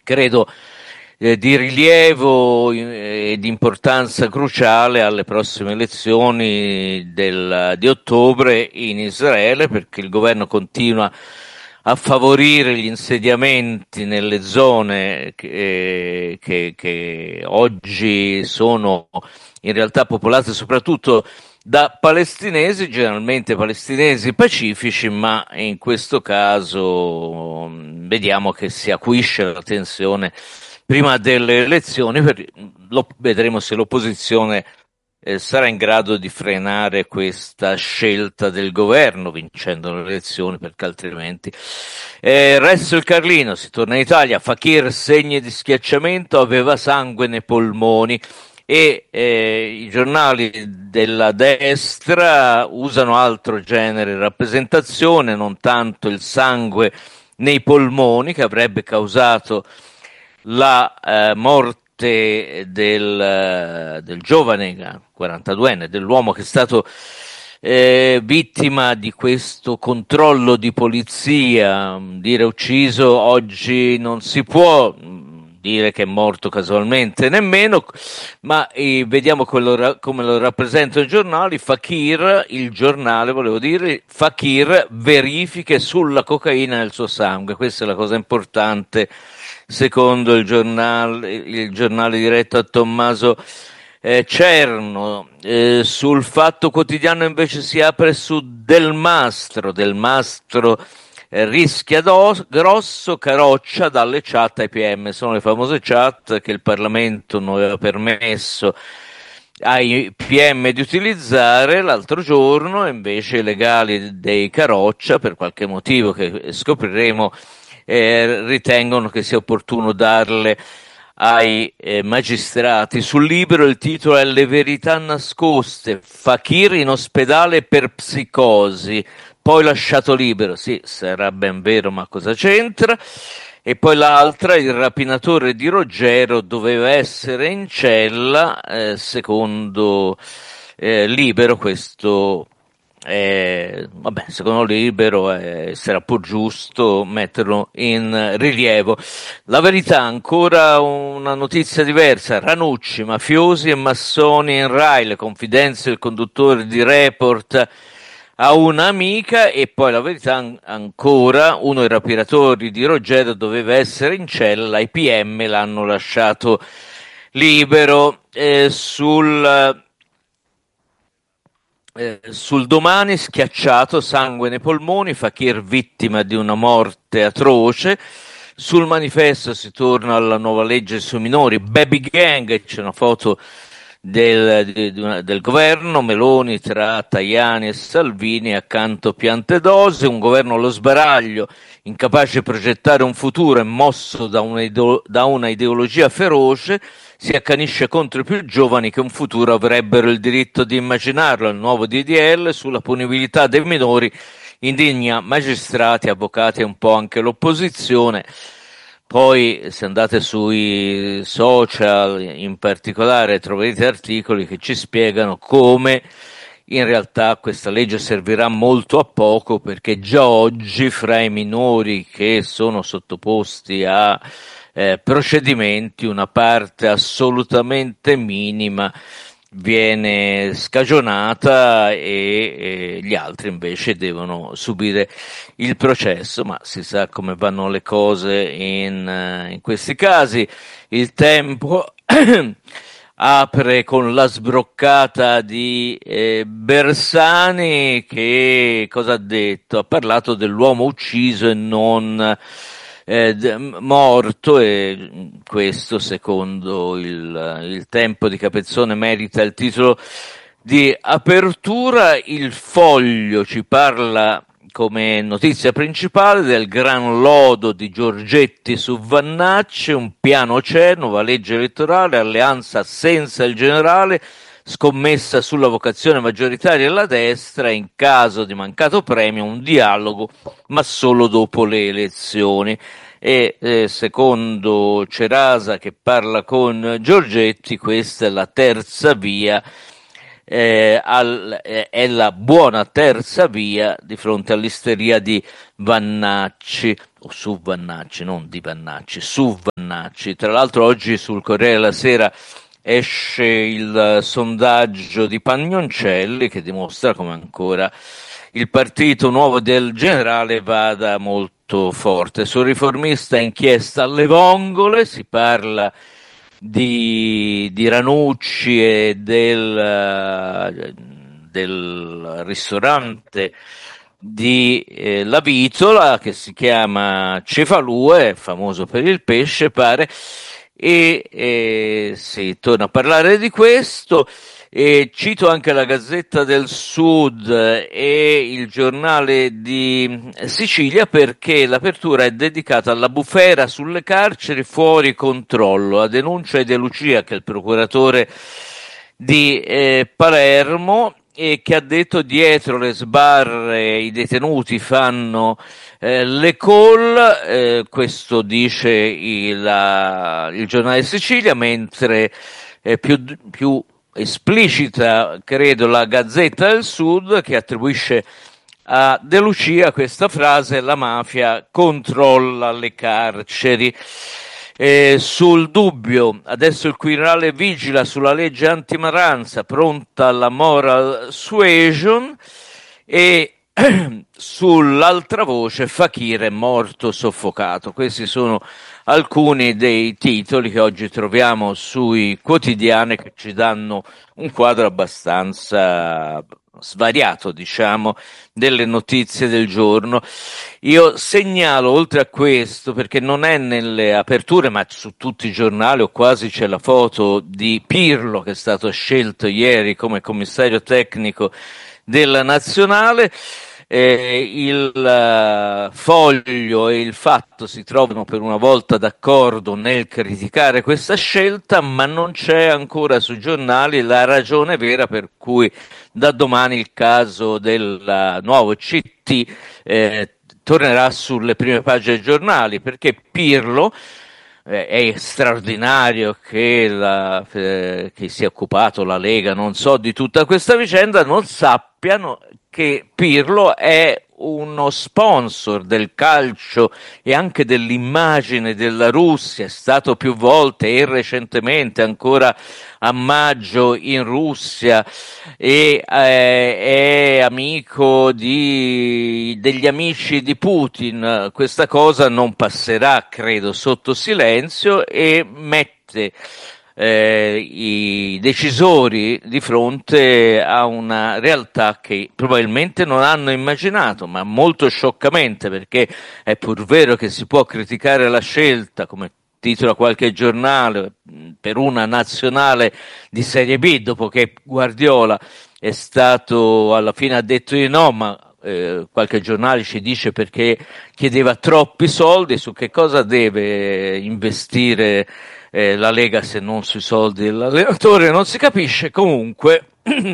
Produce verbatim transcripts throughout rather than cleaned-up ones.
credo eh, di rilievo e di importanza cruciale alle prossime elezioni del, di ottobre in Israele, perché il governo continua a favorire gli insediamenti nelle zone che, che, che oggi sono in realtà popolate soprattutto da palestinesi, generalmente palestinesi pacifici, ma in questo caso mh, vediamo che si acuisce la tensione prima delle elezioni, per, lo, vedremo se l'opposizione eh, sarà in grado di frenare questa scelta del governo vincendo le elezioni, perché altrimenti eh, resto il Carlino, si torna in Italia. Fakir, segni di schiacciamento, aveva sangue nei polmoni, e eh, i giornali della destra usano altro genere di rappresentazione, non tanto il sangue nei polmoni che avrebbe causato la eh, morte del, del giovane quarantaduenne, dell'uomo che è stato eh, vittima di questo controllo di polizia. Dire ucciso oggi non si può dire che è morto casualmente nemmeno, ma eh, vediamo quello, come lo rappresentano i giornali. Fakir, il giornale, volevo dire, Fakir, verifiche sulla cocaina nel suo sangue. Questa è la cosa importante, secondo il giornale, il giornale diretto a Tommaso eh, Cerno. Eh, sul Fatto Quotidiano invece si apre su Del Mastro, Del Mastro rischia dos, grosso, Caroccia dalle chat ai P M. Sono le famose chat che il Parlamento non aveva permesso ai P M di utilizzare l'altro giorno, invece i legali dei Caroccia, per qualche motivo che scopriremo, eh, ritengono che sia opportuno darle ai eh, magistrati. Sul Libero il titolo è Le verità nascoste, Fakir in ospedale per psicosi, poi lasciato libero. Sì, sarà ben vero, ma cosa c'entra? E poi l'altra, il rapinatore di Roggero doveva essere in cella, eh, secondo eh, Libero. Questo eh, vabbè, secondo Libero eh, sarà pur giusto metterlo in rilievo. La Verità, ancora una notizia diversa: Ranucci, mafiosi e massoni in Rai, le confidenze del conduttore di Report a un'amica. E poi La Verità ancora, uno dei rapinatori di Roggero doveva essere in cella, i P M l'hanno lasciato libero. Eh, sul eh, sul Domani, schiacciato, sangue nei polmoni, Fakir vittima di una morte atroce. Sul Manifesto si torna alla nuova legge sui minori, baby gang, c'è una foto Del, di, di una, del governo Meloni tra Tajani e Salvini, accanto Piantedosi. Un governo allo sbaraglio, incapace di progettare un futuro e mosso da una, ideo, da una ideologia feroce, si accanisce contro i più giovani che un futuro avrebbero il diritto di immaginarlo. Il nuovo D D L sulla punibilità dei minori indigna magistrati, avvocati e un po' anche l'opposizione. Poi se andate sui social in particolare troverete articoli che ci spiegano come in realtà questa legge servirà molto a poco, perché già oggi fra i minori che sono sottoposti a eh, procedimenti una parte assolutamente minima viene scagionata e, e gli altri invece devono subire il processo. Ma si sa come vanno le cose in, in questi casi. Il Tempo apre con la sbroccata di eh, Bersani, che cosa ha detto? Ha parlato dell'uomo ucciso e non Eh, d- morto, e questo secondo il, il Tempo di Capezzone merita il titolo di apertura. Il Foglio ci parla come notizia principale del gran lodo di Giorgetti su Vannacci, un piano c'è, nuova legge elettorale, alleanza senza il generale, scommessa sulla vocazione maggioritaria della destra, in caso di mancato premio un dialogo ma solo dopo le elezioni. E eh, secondo Cerasa, che parla con Giorgetti, questa è la terza via eh, al, eh, è la buona terza via di fronte all'isteria di Vannacci, o su Vannacci, non di Vannacci, su Vannacci. Tra l'altro oggi sul Corriere della Sera esce il sondaggio di Pagnoncelli che dimostra come ancora il partito nuovo del generale vada molto forte. Sul Riformista inchiesta alle vongole, si parla di, di Ranucci e del, del ristorante di eh, La Vitola che si chiama Cefalù, famoso per il pesce pare, e eh, si torna a parlare di questo. E cito anche la Gazzetta del Sud e il Giornale di Sicilia perché l'apertura è dedicata alla bufera sulle carceri fuori controllo, a denuncia di De Lucia, che è il procuratore di eh, Palermo, e che ha detto dietro le sbarre i detenuti fanno eh, le call, eh, questo dice il, la, il Giornale di Sicilia, mentre eh, più, più esplicita, credo, la Gazzetta del Sud, che attribuisce a De Lucia questa frase: la mafia controlla le carceri. Eh, sul Dubbio, adesso il Quirinale vigila sulla legge antimaranza, pronta la moral suasion, e sull'altra voce Fakir è morto soffocato. Questi sono alcuni dei titoli che oggi troviamo sui quotidiani, che ci danno un quadro abbastanza svariato, diciamo, delle notizie del giorno. Io segnalo, oltre a questo, perché non è nelle aperture, ma su tutti i giornali o quasi, c'è la foto di Pirlo, che è stato scelto ieri come commissario tecnico della nazionale. Eh, il uh, Foglio e il Fatto si trovano per una volta d'accordo nel criticare questa scelta, ma non c'è ancora sui giornali la ragione vera per cui da domani il caso del uh, nuovo C T eh, tornerà sulle prime pagine dei giornali, perché Pirlo eh, è straordinario che, la, eh, che sia occupato la Lega, non so, di tutta questa vicenda, non sappiano che Pirlo è uno sponsor del calcio e anche dell'immagine della Russia, è stato più volte e recentemente ancora a maggio in Russia, e eh, è amico di, degli amici di Putin. Questa cosa non passerà, credo, sotto silenzio, e mette Eh, i decisori di fronte a una realtà che probabilmente non hanno immaginato, ma molto scioccamente, perché è pur vero che si può criticare la scelta, come titola qualche giornale, per una nazionale di Serie B, dopo che Guardiola è stato, alla fine ha detto di no, ma eh, qualche giornale ci dice perché chiedeva troppi soldi. Su che cosa deve investire Eh, la Lega se non sui soldi dell'allenatore? Non si capisce. Comunque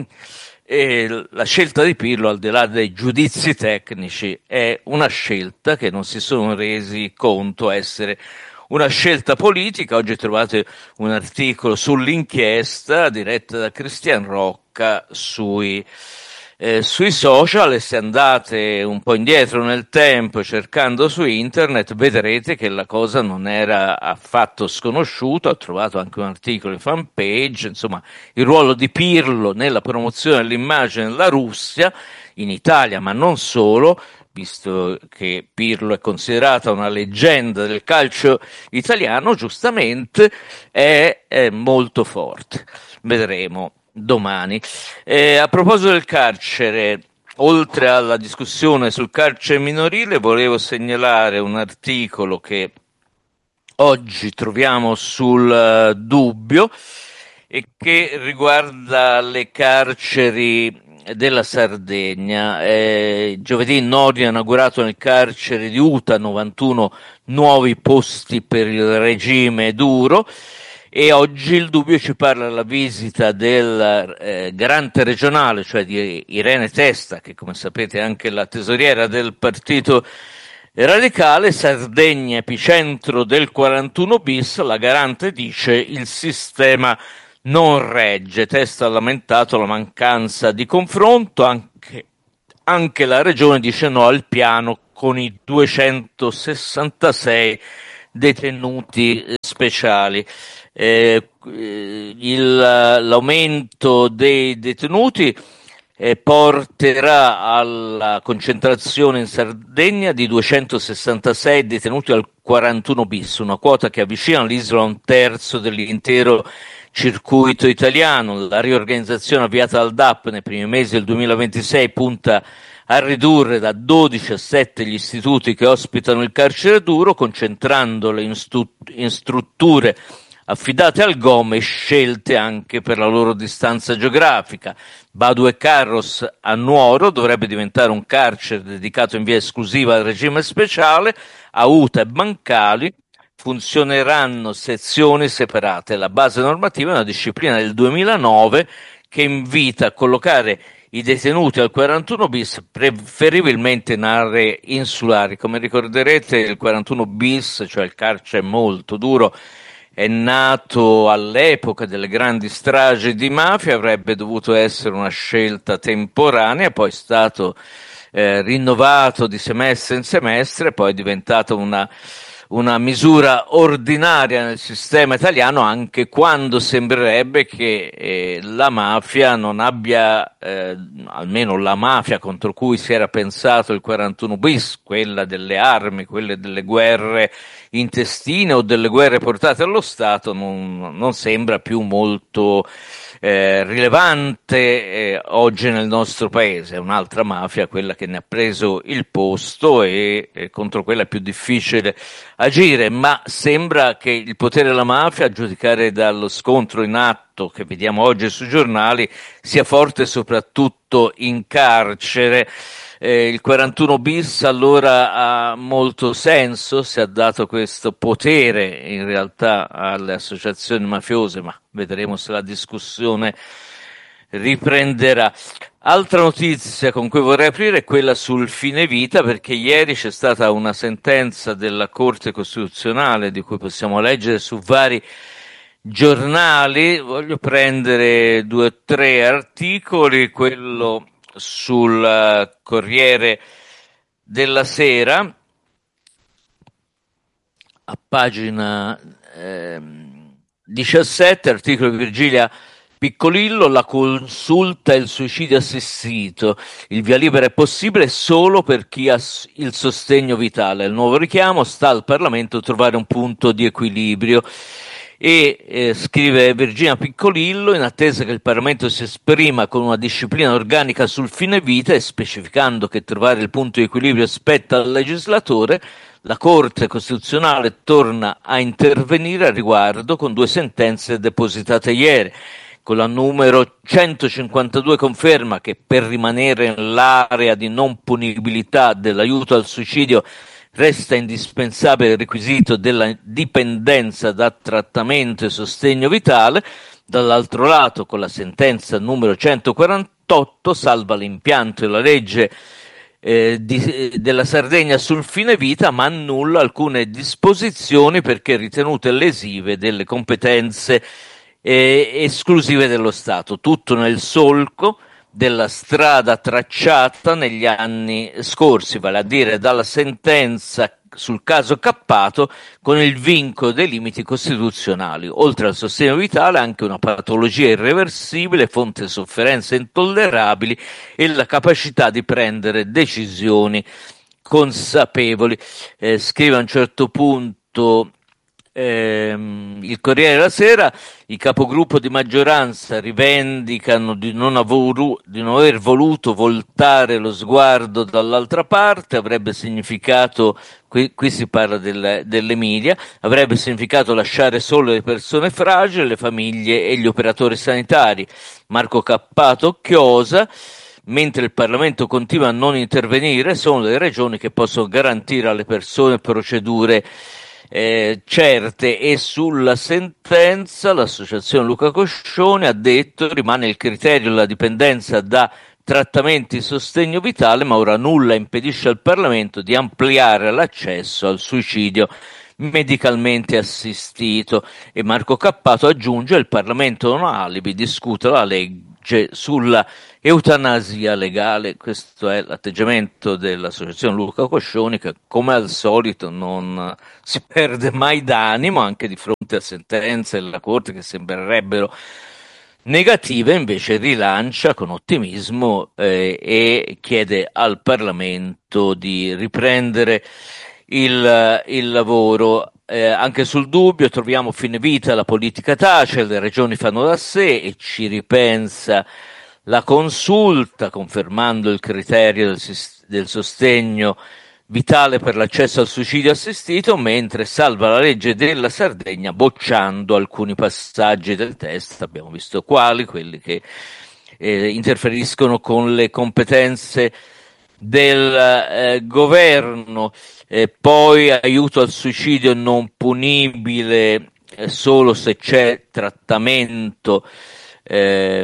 eh, la scelta di Pirlo, al di là dei giudizi tecnici, è una scelta che non si sono resi conto essere una scelta politica. Oggi trovate un articolo sull'inchiesta diretta da Cristian Rocca sui Eh, sui social, e se andate un po' indietro nel tempo cercando su internet vedrete che la cosa non era affatto sconosciuta. Ho trovato anche un articolo in fanpage, insomma, il ruolo di Pirlo nella promozione dell'immagine della Russia in Italia, ma non solo, visto che Pirlo è considerata una leggenda del calcio italiano, giustamente è, è molto forte. Vedremo domani. Eh, a proposito del carcere, oltre alla discussione sul carcere minorile, volevo segnalare un articolo che oggi troviamo sul uh, Dubbio e che riguarda le carceri della Sardegna. Eh, giovedì Nordi ha inaugurato nel carcere di Uta novantuno nuovi posti per il regime duro. E oggi il Dubbio ci parla della visita del eh, garante regionale, cioè di Irene Testa, che come sapete è anche la tesoriera del partito radicale. Sardegna epicentro del quarantuno bis, la garante dice: il sistema non regge. Testa ha lamentato la mancanza di confronto, anche, anche la Regione dice no al piano con i duecentosessantasei detenuti speciali. Eh, il, l'aumento dei detenuti eh, porterà alla concentrazione in Sardegna di duecentosessantasei detenuti al quarantuno bis, una quota che avvicina l'isola a un terzo dell'intero circuito italiano. La riorganizzazione avviata dal D A P nei primi mesi del duemilaventisei punta a ridurre da dodici a sette gli istituti che ospitano il carcere duro, concentrandole in, stu- in strutture affidate al G O M e scelte anche per la loro distanza geografica. Badu e Carros a Nuoro dovrebbe diventare un carcere dedicato in via esclusiva al regime speciale. A Uta e Bancali funzioneranno sezioni separate. La base normativa è una disciplina del duemilanove che invita a collocare i detenuti al quarantuno bis, preferibilmente in aree insulari. Come ricorderete, il quarantuno bis, cioè il carcere molto duro, è nato all'epoca delle grandi stragi di mafia, avrebbe dovuto essere una scelta temporanea, poi è stato eh, rinnovato di semestre in semestre, poi è diventato una una misura ordinaria nel sistema italiano, anche quando sembrerebbe che eh, la mafia non abbia, eh, almeno la mafia contro cui si era pensato il quarantuno bis, quella delle armi, quelle delle guerre intestine o delle guerre portate allo Stato, non, non sembra più molto eh, rilevante eh, oggi nel nostro paese. È un'altra mafia quella che ne ha preso il posto e, e contro quella è più difficile agire, ma sembra che il potere della mafia, a giudicare dallo scontro in atto che vediamo oggi sui giornali, sia forte soprattutto in carcere. Eh, il quarantuno bis allora ha molto senso, si è dato questo potere in realtà alle associazioni mafiose, ma vedremo se la discussione riprenderà. Altra notizia con cui vorrei aprire è quella sul fine vita, perché ieri c'è stata una sentenza della Corte Costituzionale di cui possiamo leggere su vari giornali. Voglio prendere due o tre articoli, quello sul Corriere della Sera, a pagina eh, diciassette, articolo di Virgilia Piccolillo, la consulta e il suicidio assistito, il via libera è possibile solo per chi ha il sostegno vitale, il nuovo richiamo sta al Parlamento trovare un punto di equilibrio. E eh, scrive Virginia Piccolillo, in attesa che il Parlamento si esprima con una disciplina organica sul fine vita e specificando che trovare il punto di equilibrio spetta al legislatore, la Corte Costituzionale torna a intervenire a riguardo con due sentenze depositate ieri. Con la numero centocinquantadue conferma che per rimanere nell'area di non punibilità dell'aiuto al suicidio resta indispensabile il requisito della dipendenza da trattamento e sostegno vitale. Dall'altro lato, con la sentenza numero centoquarantotto, salva l'impianto della legge eh, di, della Sardegna sul fine vita, ma annulla alcune disposizioni perché ritenute lesive delle competenze eh, esclusive dello Stato. Tutto nel solco della strada tracciata negli anni scorsi, vale a dire dalla sentenza sul caso Cappato, con il vincolo dei limiti costituzionali. Oltre al sostegno vitale, anche una patologia irreversibile, fonte di sofferenze intollerabili e la capacità di prendere decisioni consapevoli. Eh, scrive a un certo punto ehm, il Corriere della Sera, i capogruppo di maggioranza rivendicano di non, avoru- di non aver voluto voltare lo sguardo dall'altra parte, avrebbe significato, qui, qui si parla del, dell'Emilia, avrebbe significato lasciare solo le persone fragili, le famiglie e gli operatori sanitari. Marco Cappato chiosa, mentre il Parlamento continua a non intervenire, sono le regioni che possono garantire alle persone procedure Eh, certe. E sulla sentenza l'associazione Luca Coscione ha detto rimane il criterio della dipendenza da trattamenti di sostegno vitale, ma ora nulla impedisce al Parlamento di ampliare l'accesso al suicidio medicalmente assistito. E Marco Cappato aggiunge: il Parlamento non ha alibi, discuta la legge sulla eutanasia legale. Questo è l'atteggiamento dell'associazione Luca Coscioni, che come al solito non si perde mai d'animo anche di fronte a sentenze della Corte che sembrerebbero negative, invece rilancia con ottimismo eh, e chiede al Parlamento di riprendere il, il lavoro. Eh, anche sul dubbio troviamo fine vita la politica tace, le regioni fanno da sé, e ci ripensa la Consulta, confermando il criterio del, del sostegno vitale per l'accesso al suicidio assistito, mentre salva la legge della Sardegna bocciando alcuni passaggi del testo. Abbiamo visto quali, quelli che eh, interferiscono con le competenze del eh, governo. Eh, poi aiuto al suicidio non punibile eh, solo se c'è trattamento eh,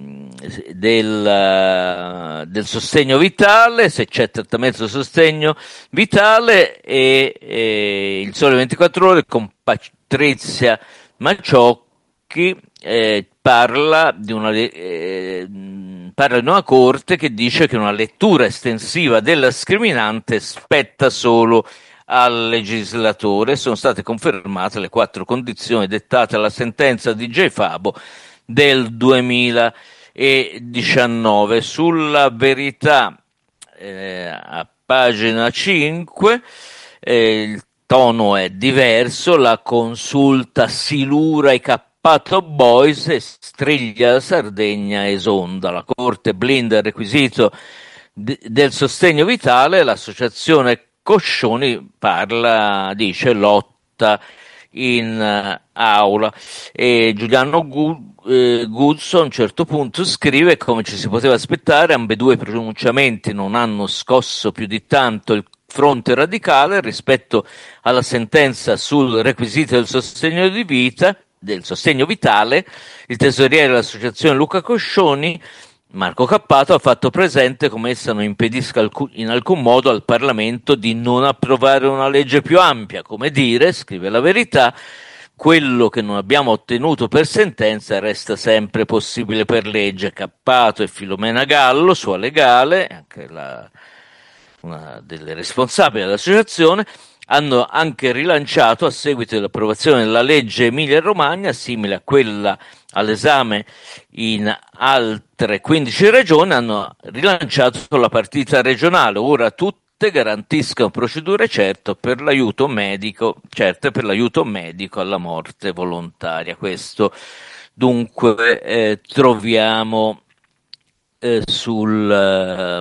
del, del sostegno vitale, se c'è trattamento del sostegno vitale. E, e il Sole ventiquattro Ore con Patrizia Macciocchi eh, parla di una eh, parla di una corte che dice che una lettura estensiva della scriminante spetta solo al legislatore. Sono state confermate le quattro condizioni dettate alla sentenza di J. Fabo del duemiladiciannove. Sulla Verità, eh, a pagina cinque, eh, il tono è diverso. La Consulta silura i Cappato Boys e striglia la Sardegna esonda. La Corte blinda il requisito d- del sostegno vitale. L'associazione Coscioni parla, dice, lotta in uh, aula. E Giuliano Gu- eh, Guzzo a un certo punto scrive: come ci si poteva aspettare, ambedue i pronunciamenti non hanno scosso più di tanto il fronte radicale rispetto alla sentenza sul requisito del sostegno di vita, del sostegno vitale. Il tesoriere dell'associazione Luca Coscioni, Marco Cappato, ha fatto presente come essa non impedisca alcun, in alcun modo al Parlamento di non approvare una legge più ampia. Come dire, scrive La Verità, quello che non abbiamo ottenuto per sentenza resta sempre possibile per legge. Cappato e Filomena Gallo, sua legale, anche la, una delle responsabili dell'associazione, hanno anche rilanciato, a seguito dell'approvazione della legge Emilia-Romagna, simile a quella all'esame in altre quindici regioni, hanno rilanciato la partita regionale. Ora tutte garantiscono procedure certe per l'aiuto medico, certe per l'aiuto medico alla morte volontaria. Questo dunque eh, troviamo eh, sul eh,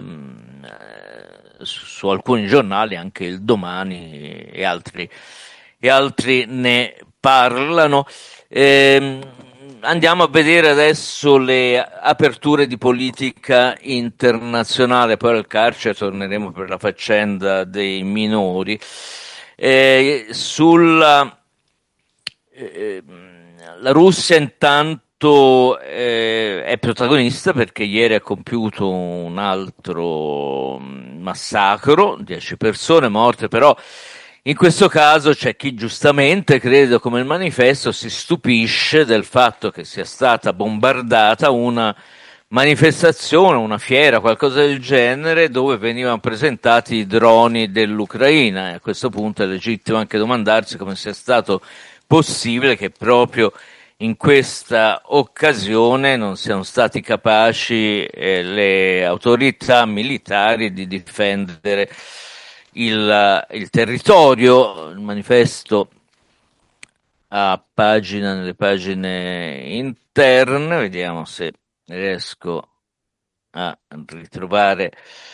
su alcuni giornali, anche il Domani e altri, e altri ne parlano. Eh, andiamo a vedere adesso le aperture di politica internazionale, poi al carcere torneremo per la faccenda dei minori. Eh, sulla eh, la Russia intanto Eh, è protagonista, perché ieri ha compiuto un altro massacro, dieci persone morte. Però in questo caso c'è chi giustamente, credo come il Manifesto, si stupisce del fatto che sia stata bombardata una manifestazione, una fiera, qualcosa del genere, dove venivano presentati i droni dell'Ucraina. E a questo punto è legittimo anche domandarsi come sia stato possibile che proprio in questa occasione non siano stati capaci eh, le autorità militari di difendere il, il territorio. Il Manifesto a pagina, nelle pagine interne, vediamo se riesco a ritrovare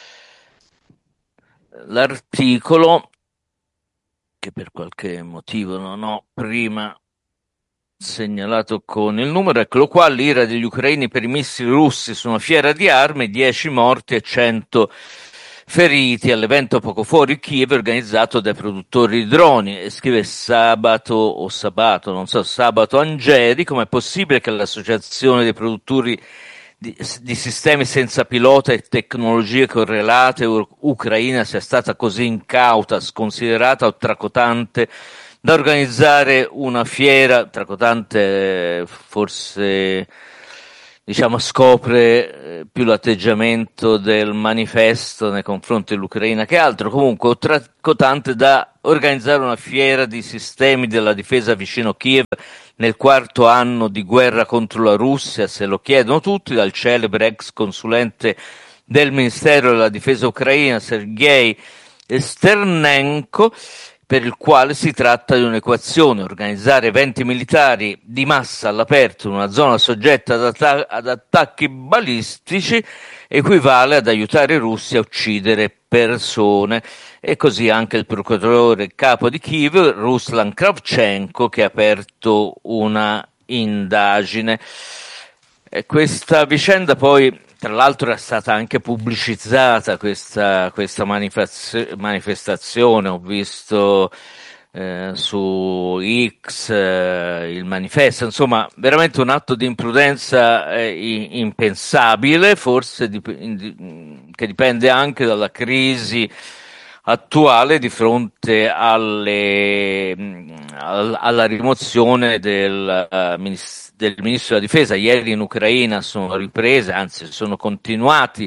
l'articolo, che per qualche motivo non ho prima segnalato con il numero. Eccolo qua: l'ira degli ucraini per i missili russi su una fiera di armi, dieci morti e cento feriti all'evento poco fuori Kiev organizzato dai produttori di droni. E scrive Sabato o Sabato, non so, Sabato Angeri: com'è possibile che l'associazione dei produttori di, di sistemi senza pilota e tecnologie correlate ucraina sia stata così incauta, sconsiderata o tracotante da organizzare una fiera. Tra cotante forse diciamo scopre eh, più l'atteggiamento del manifesto nei confronti dell'Ucraina che altro. Comunque tra cotante da organizzare una fiera di sistemi della difesa vicino Kiev nel quarto anno di guerra contro la Russia, se lo chiedono tutti, dal celebre ex consulente del Ministero della Difesa ucraina Sergei Sternenko, per il quale si tratta di un'equazione: organizzare eventi militari di massa all'aperto in una zona soggetta ad, atta- ad attacchi balistici equivale ad aiutare i russi a uccidere persone. E così anche il procuratore capo di Kiev, Ruslan Kravchenko, che ha aperto una indagine. E questa vicenda poi, tra l'altro, era stata anche pubblicizzata, questa, questa manifaz- manifestazione. Ho visto eh, su X eh, il manifesto, insomma, veramente un atto di imprudenza eh, impensabile, forse dip- in- che dipende anche dalla crisi attuale di fronte alle, mh, al- alla rimozione del, uh, minis- del ministro della difesa. Ieri in Ucraina sono riprese, anzi sono continuati,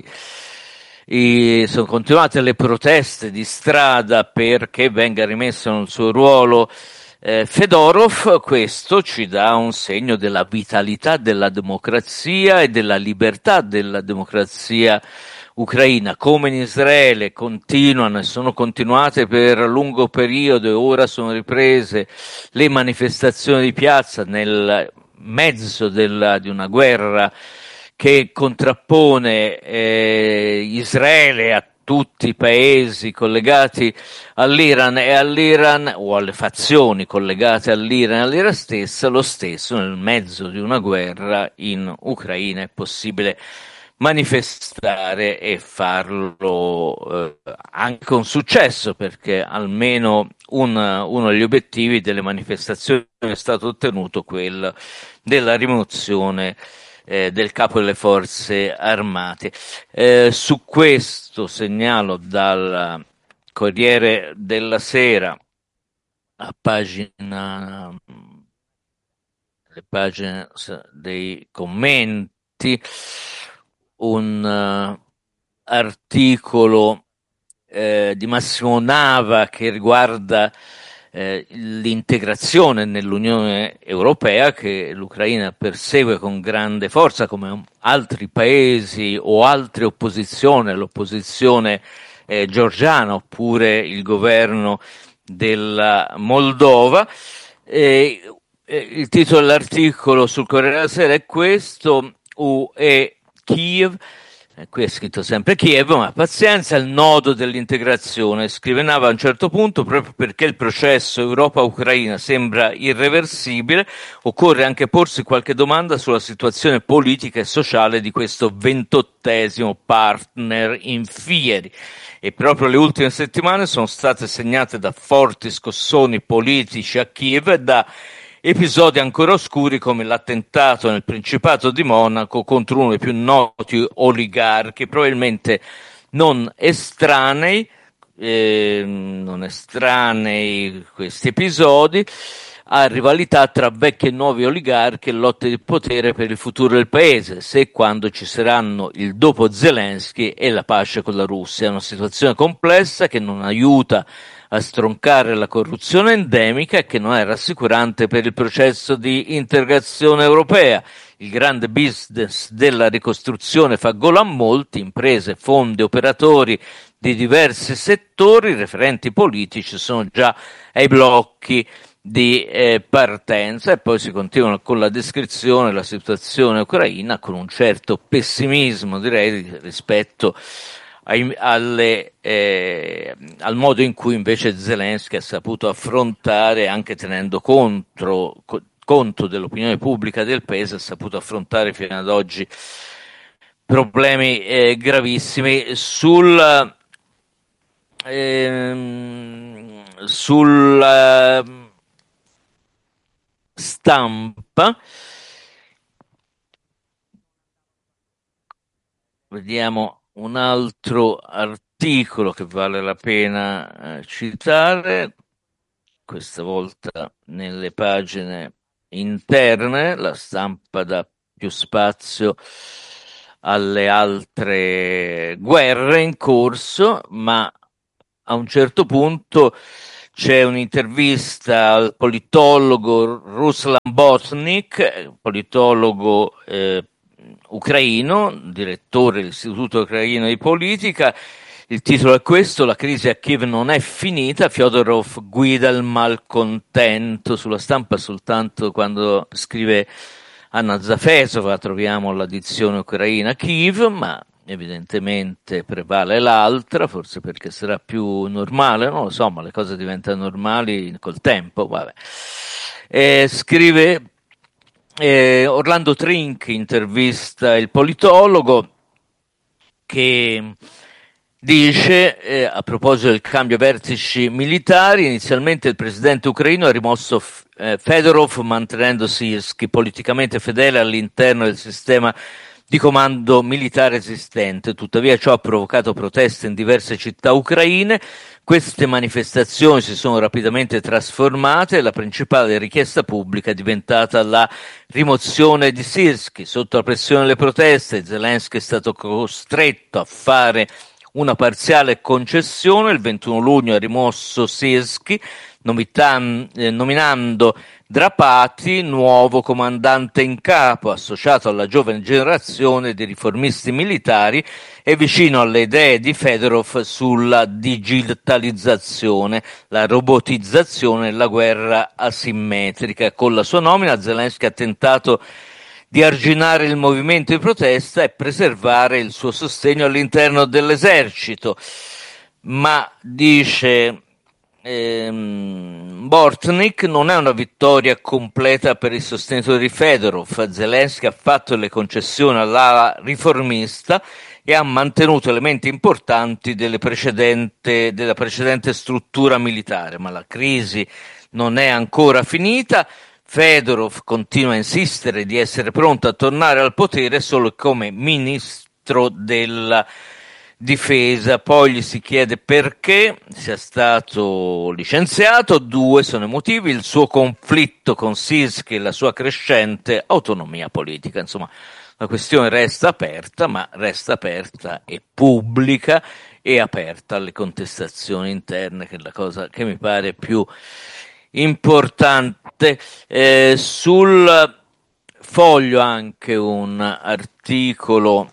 i, sono continuate le proteste di strada perché venga rimesso nel suo ruolo eh, Fedorov. Questo ci dà un segno della vitalità della democrazia e della libertà della democrazia ucraina. Come in Israele continuano e sono continuate per lungo periodo e ora sono riprese le manifestazioni di piazza nel mezzo della, di una guerra che contrappone eh, Israele a tutti i paesi collegati all'Iran e all'Iran, o alle fazioni collegate all'Iran e all'Iran stessa. Lo stesso nel mezzo di una guerra in Ucraina è possibile manifestare e farlo eh, anche con successo, perché almeno un, uno degli obiettivi delle manifestazioni è stato ottenuto, quello della rimozione eh, del capo delle forze armate. Eh, su questo segnalo dal Corriere della Sera, a pagina, le pagine dei commenti, un uh, articolo eh, di Massimo Nava che riguarda eh, l'integrazione nell'Unione Europea, che l'Ucraina persegue con grande forza, come altri paesi o altre opposizioni, l'opposizione eh, georgiana oppure il governo della Moldova. Eh, eh, il titolo dell'articolo sul Corriere della Sera è questo: U E Kiev. Eh, qui è scritto sempre Kiev, ma pazienza, il nodo dell'integrazione. Scrive Nava a un certo punto, proprio perché il processo Europa-Ucraina sembra irreversibile, occorre anche porsi qualche domanda sulla situazione politica e sociale di questo ventottesimo partner in fieri. E proprio le ultime settimane sono state segnate da forti scossoni politici a Kiev e da episodi ancora oscuri come l'attentato nel Principato di Monaco contro uno dei più noti oligarchi, probabilmente non estranei, eh, non estranei questi episodi a rivalità tra vecchi e nuovi oligarchi e lotte di potere per il futuro del paese, se e quando ci saranno il dopo Zelensky e la pace con la Russia. È una situazione complessa che non aiuta a stroncare la corruzione endemica e che non è rassicurante per il processo di integrazione europea. Il grande business della ricostruzione fa gola a molti: imprese, fondi, operatori di diversi settori, referenti politici sono già ai blocchi di eh, partenza. E poi si continua con la descrizione della situazione ucraina con un certo pessimismo, direi, rispetto ai, alle, eh, al modo in cui invece Zelensky ha saputo affrontare, anche tenendo conto, co- conto dell'opinione pubblica del paese, ha saputo affrontare fino ad oggi problemi eh, gravissimi. Sul ehm, sulla stampa vediamo un altro articolo che vale la pena eh, citare. questa volta nelle pagine interne, la stampa dà più spazio alle altre guerre in corso, ma a un certo punto c'è un'intervista al politologo Ruslan Botnik, politologo eh, ucraino, direttore dell'Istituto Ucraino di Politica. Il titolo è questo: la crisi a Kiev non è finita, Fyodorov guida il malcontento. Sulla stampa soltanto quando scrive Anna Zafesova troviamo l'addizione ucraina Kiev, ma evidentemente prevale l'altra, forse perché sarà più normale, non lo so, ma le cose diventano normali col tempo, vabbè. Eh, scrive eh, Orlando Trink, intervista il politologo, che dice, eh, a proposito del cambio vertici militari, inizialmente il presidente ucraino ha rimosso eh, Fedorov, mantenendo Sirski politicamente fedele all'interno del sistema di comando militare esistente. Tuttavia ciò ha provocato proteste in diverse città ucraine. Queste manifestazioni si sono rapidamente trasformate e la principale richiesta pubblica è diventata la rimozione di Sirski. Sotto la pressione delle proteste, Zelensky è stato costretto a fare una parziale concessione. Il ventuno luglio ha rimosso Sirski, nomitan- eh, nominando Drapati nuovo comandante in capo, associato alla giovane generazione di riformisti militari e vicino alle idee di Fedorov sulla digitalizzazione, la robotizzazione e la guerra asimmetrica. Con la sua nomina Zelensky ha tentato di arginare il movimento di protesta e preservare il suo sostegno all'interno dell'esercito, ma dice ehm, Bortnik, non è una vittoria completa per i sostenitori di Fedorov. Zelensky ha fatto le concessioni all'ala riformista e ha mantenuto elementi importanti delle precedente, della precedente struttura militare, ma la crisi non è ancora finita. Fedorov continua a insistere di essere pronto a tornare al potere solo come ministro della difesa. Poi gli si chiede perché sia stato licenziato. Due sono i motivi: il suo conflitto con Sirski e la sua crescente autonomia politica. Insomma, la questione resta aperta, ma resta aperta e pubblica e aperta alle contestazioni interne, che è la cosa che mi pare più importante. Eh, sul Foglio anche un articolo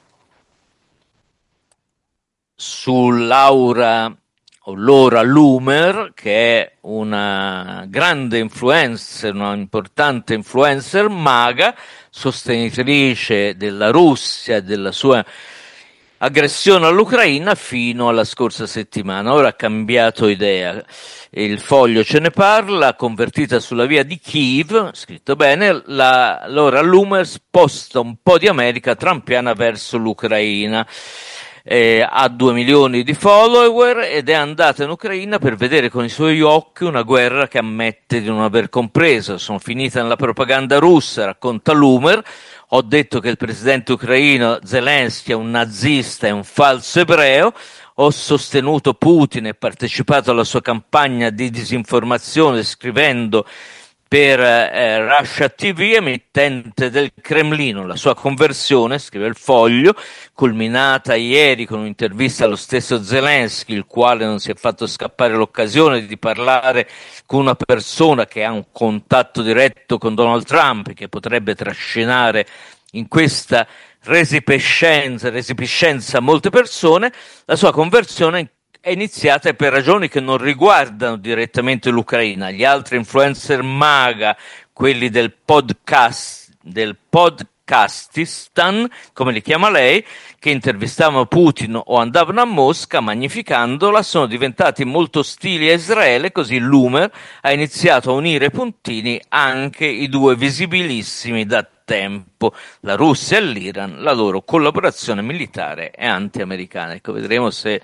su Laura o Laura Loomer, che è una grande influencer, una importante influencer maga, sostenitrice della Russia e della sua aggressione all'Ucraina fino alla scorsa settimana. Ora ha cambiato idea. Il Foglio ce ne parla: convertita sulla via di Kiev, scritto bene, la Laura Loomer sposta un po' di America trampiana verso l'Ucraina. Eh, ha due milioni di follower ed è andata in Ucraina per vedere con i suoi occhi una guerra che ammette di non aver compreso. Sono finita nella propaganda russa, racconta Loomer. Ho detto che il presidente ucraino Zelensky è un nazista e un falso ebreo. Ho sostenuto Putin e partecipato alla sua campagna di disinformazione scrivendo per eh, Russia T V, emittente del Cremlino. La sua conversione, scrive il Foglio, culminata ieri con un'intervista allo stesso Zelensky, il quale non si è fatto scappare l'occasione di parlare con una persona che ha un contatto diretto con Donald Trump, che potrebbe trascinare in questa resipiscenza, resipiscenza molte persone. La sua conversione è iniziata per ragioni che non riguardano direttamente l'Ucraina. Gli altri influencer maga, quelli del podcast, del podcastistan, come li chiama lei, che intervistavano Putin o andavano a Mosca magnificandola, sono diventati molto ostili a Israele. Così Loomer ha iniziato a unire i puntini anche i due visibilissimi da tempo, la Russia e l'Iran, la loro collaborazione militare e anti-americana. Ecco, vedremo se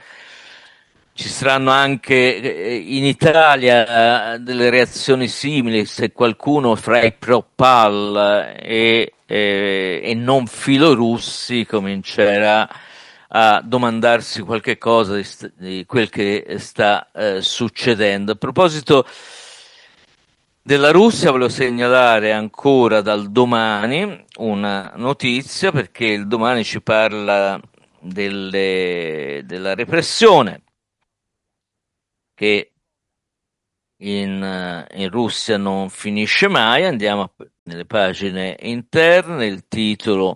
ci saranno anche in Italia eh, delle reazioni simili, se qualcuno fra i pro-Pal e, e, e non filorussi comincerà a domandarsi qualche cosa di, st- di quel che sta eh, succedendo. A proposito Della Russia volevo segnalare ancora dal Domani una notizia, perché il Domani ci parla delle, della repressione che in, in Russia non finisce mai. Andiamo a, nelle pagine interne, il titolo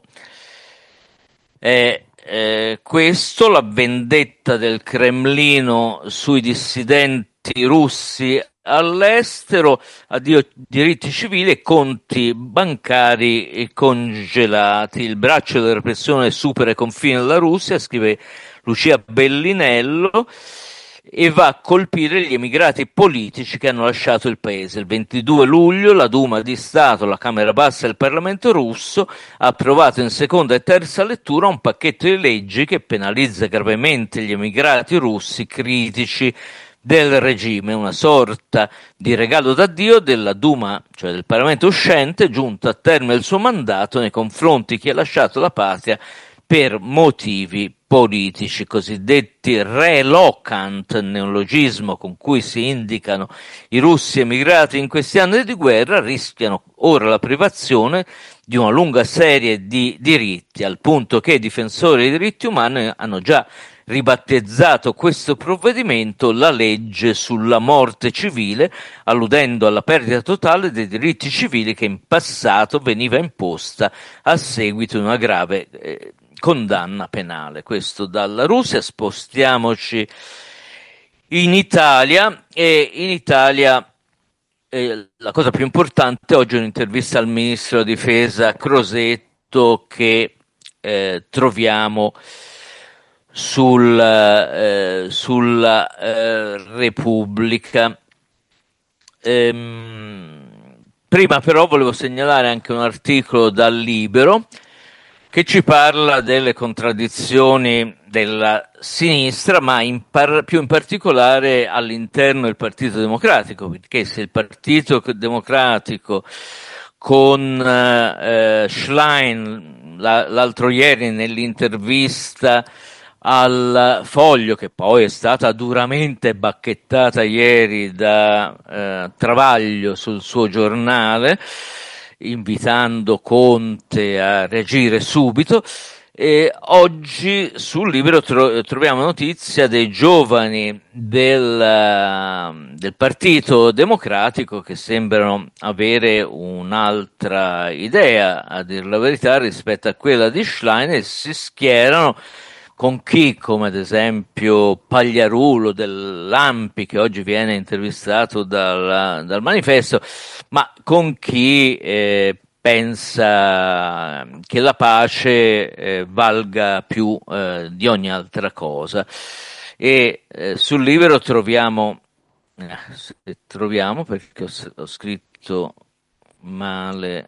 è eh, questo: la vendetta del Cremlino sui dissidenti russi all'estero, addio diritti civili e conti bancari congelati. Il braccio della repressione supera i confini della Russia, scrive Lucia Bellinello, e va a colpire gli emigrati politici che hanno lasciato il paese. Il ventidue luglio la Duma di Stato, la Camera Bassa del Parlamento russo, ha approvato in seconda e terza lettura un pacchetto di leggi che penalizza gravemente gli emigrati russi critici del regime, una sorta di regalo d'addio della Duma, cioè del Parlamento uscente, giunto a termine il suo mandato nei confronti di chi ha lasciato la patria per motivi politici. Cosiddetti relocant, neologismo con cui si indicano i russi emigrati in questi anni di guerra, rischiano ora la privazione di una lunga serie di diritti, al punto che i difensori dei diritti umani hanno già ribattezzato questo provvedimento la legge sulla morte civile, alludendo alla perdita totale dei diritti civili che in passato veniva imposta a seguito di una grave eh, condanna penale. Questo dalla Russia. Spostiamoci in Italia, e in Italia eh, la cosa più importante oggi è un'intervista al ministro della difesa Crosetto che eh, troviamo sul, eh, sulla eh, Repubblica. Ehm, prima però volevo segnalare anche un articolo dal Libero che ci parla delle contraddizioni della sinistra, ma in par- più in particolare all'interno del Partito Democratico, perché se il Partito Democratico con eh, Schlein la- l'altro ieri nell'intervista al Foglio, che poi è stata duramente bacchettata ieri da eh, Travaglio sul suo giornale, invitando Conte a reagire subito, e oggi sul Libero tro- troviamo notizia dei giovani del, del Partito Democratico che sembrano avere un'altra idea, a dir la verità, rispetto a quella di Schlein, e si schierano con chi, come ad esempio Pagliarulo dell'Ampi, che oggi viene intervistato dal, dal Manifesto, ma con chi eh, pensa che la pace eh, valga più eh, di ogni altra cosa. E eh, sul Libero troviamo, eh, se troviamo perché ho, ho scritto male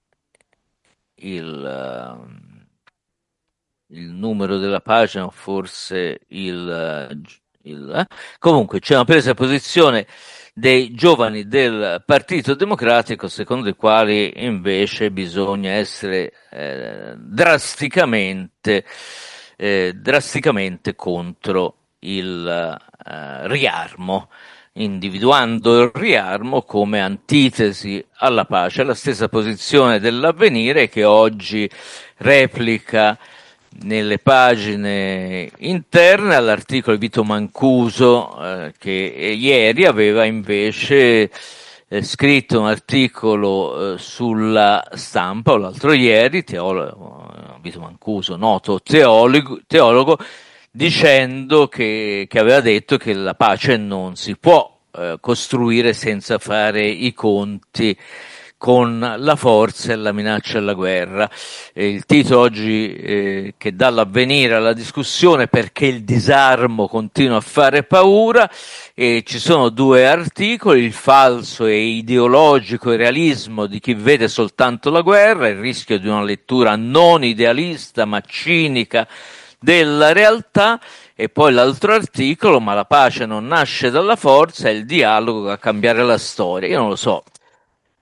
il... Uh, il numero della pagina, o forse il, il eh? comunque c'è una presa di posizione dei giovani del Partito Democratico, secondo i quali invece bisogna essere eh, drasticamente eh, drasticamente contro il eh, riarmo, individuando il riarmo come antitesi alla pace. La stessa posizione dell'Avvenire, che oggi replica nelle pagine interne all'articolo di Vito Mancuso, eh, che ieri aveva invece eh, scritto un articolo eh, sulla Stampa, o l'altro ieri, teologo, Vito Mancuso, noto teologo, teologo dicendo che, che aveva detto che la pace non si può eh, costruire senza fare i conti con la forza e la minaccia della guerra. E il titolo oggi eh, che dà l'Avvenire alla discussione: perché il disarmo continua a fare paura, e ci sono due articoli: il falso e ideologico realismo di chi vede soltanto la guerra, il rischio di una lettura non idealista ma cinica della realtà, e poi l'altro articolo: ma la pace non nasce dalla forza, è il dialogo a cambiare la storia. Io non lo so,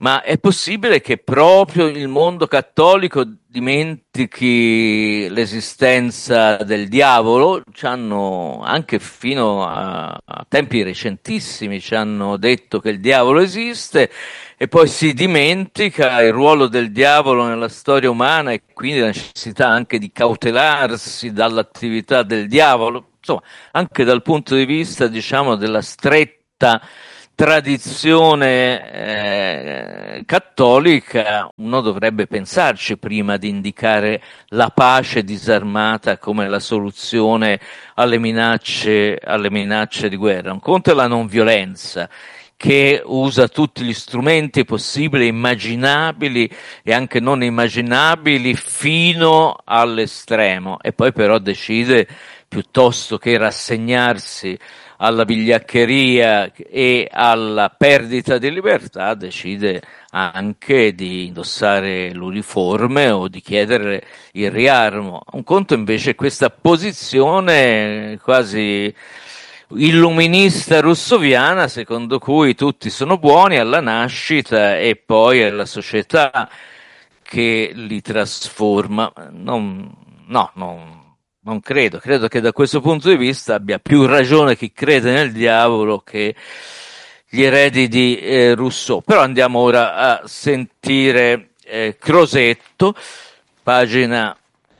Ma è possibile che proprio il mondo cattolico dimentichi l'esistenza del diavolo? Ci hanno, anche fino a, a tempi recentissimi, ci hanno detto che il diavolo esiste e poi si dimentica il ruolo del diavolo nella storia umana e quindi la necessità anche di cautelarsi dall'attività del diavolo. Insomma, anche dal punto di vista, diciamo, della stretta tradizione eh, cattolica, uno dovrebbe pensarci prima di indicare la pace disarmata come la soluzione alle minacce, alle minacce di guerra. Un conto è la non violenza, che usa tutti gli strumenti possibili, immaginabili e anche non immaginabili fino all'estremo, e poi però decide, piuttosto che rassegnarsi alla vigliaccheria e alla perdita di libertà, decide anche di indossare l'uniforme o di chiedere il riarmo. Un conto invece è questa posizione quasi illuminista russoviana, secondo cui tutti sono buoni alla nascita e poi è la società che li trasforma. Non, no, non. Non credo, credo che da questo punto di vista abbia più ragione chi crede nel diavolo che gli eredi di eh, Rousseau. Però andiamo ora a sentire eh, Crosetto, pagina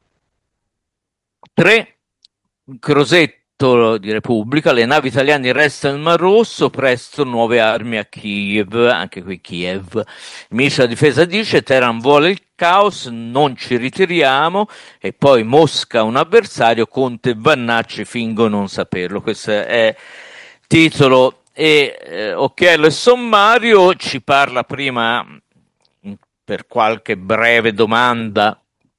tre, Crosetto di Repubblica: le navi italiane restano nel Mar Rosso, presto nuove armi a Kiev, anche qui Kiev. Il ministro della difesa dice: Teheran vuole il caos, non ci ritiriamo, e poi Mosca un avversario, Conte e Vannacci fingono non saperlo. Questo è titolo e eh, occhiello e sommario. Ci parla prima, per qualche breve domanda,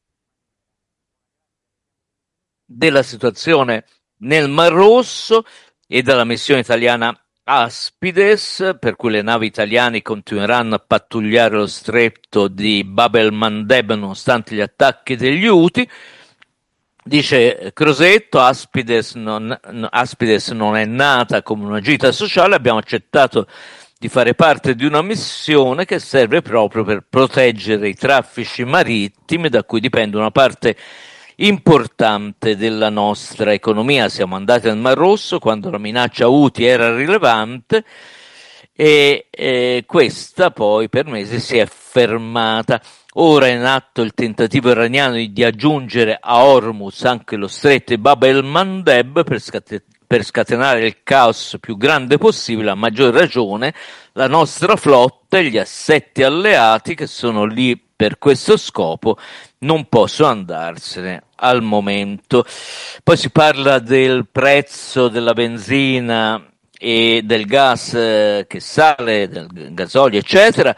della situazione nel Mar Rosso e della missione italiana Aspides, per cui le navi italiane continueranno a pattugliare lo stretto di Bab el-Mandeb nonostante gli attacchi degli Houthi. Dice Crosetto: Aspides non, Aspides non è nata come una gita sociale, abbiamo accettato di fare parte di una missione che serve proprio per proteggere i traffici marittimi da cui dipende una parte importante della nostra economia. Siamo andati nel Mar Rosso quando la minaccia Houthi era rilevante e eh, questa poi per mesi si è fermata. Ora è in atto il tentativo iraniano di aggiungere a Hormuz anche lo stretto di Bab el-Mandeb per, scate- per scatenare il caos più grande possibile. A maggior ragione la nostra flotta e gli assetti alleati che sono lì per questo scopo non possono andarsene al momento. Poi si parla del prezzo della benzina e del gas eh, che sale, del gasolio eccetera.